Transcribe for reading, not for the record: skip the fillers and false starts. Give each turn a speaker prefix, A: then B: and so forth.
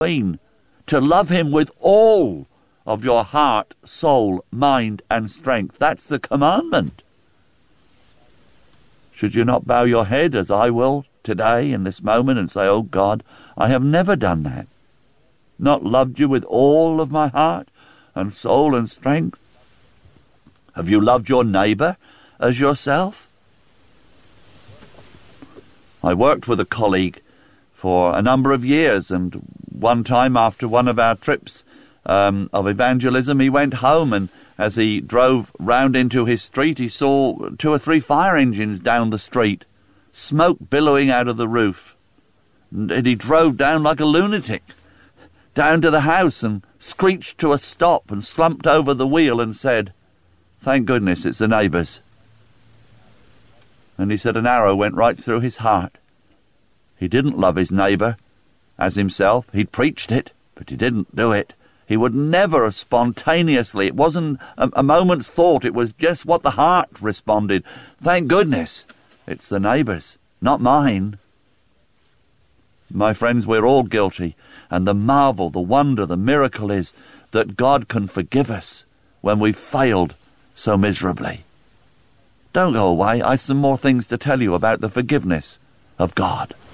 A: to love him with all of your heart, soul, mind, and strength. That's the commandment. Should you not bow your head, as I will today in this moment, and say, "Oh God, I have never done that. Not loved you with all of my heart and soul and strength"? Have you loved your neighbour as yourself? I worked with a colleague for a number of years, and one time after one of our trips of evangelism, he went home, and as he drove round into his street, he saw 2 or 3 fire engines down the street, smoke billowing out of the roof. And he drove down like a lunatic, down to the house, and screeched to a stop and slumped over the wheel and said, "Thank goodness it's the neighbours." And he said an arrow went right through his heart. He didn't love his neighbour as himself. He'd preached it, but he didn't do it. He would never have spontaneously. It wasn't a moment's thought. It was just what the heart responded. Thank goodness it's the neighbours, not mine. My friends, we're all guilty. And the marvel, the wonder, the miracle is that God can forgive us when we've failed so miserably. Don't go away. I've some more things to tell you about the forgiveness of God.